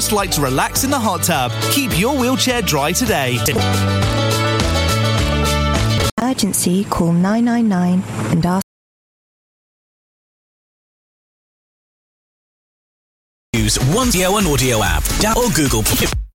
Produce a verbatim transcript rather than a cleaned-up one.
just like to relax in the hot tub. Keep your wheelchair dry today. Emergency, call nine nine nine and ask. Use one Audio and Audio app or Google Play.